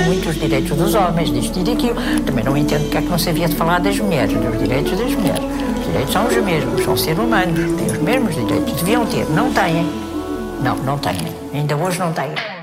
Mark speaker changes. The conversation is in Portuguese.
Speaker 1: muito os direitos dos homens, disto e daquilo. Também não entendo porque é que não se havia de falar das mulheres, dos direitos das mulheres. Os direitos são os mesmos, são seres humanos, têm os mesmos direitos. Deviam ter, não têm. Não têm. Ainda hoje não têm.